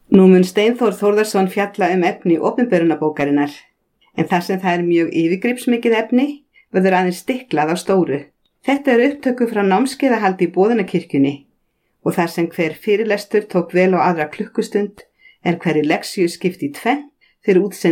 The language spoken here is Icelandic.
Nú mun Steinþór Þórðarson fjalla efni opinberunarbókarinnar, en þar sem það mjög yfirgripsmikið efni verður aðeins stiklað á stóru. Þetta upptöku frá námskeiðahaldi í Boðunarkirkjunni og þar sem hver fyrirlestur tók vel á aðra klukkustund hverri lexíu skipt í tvennt fyrir útsendingu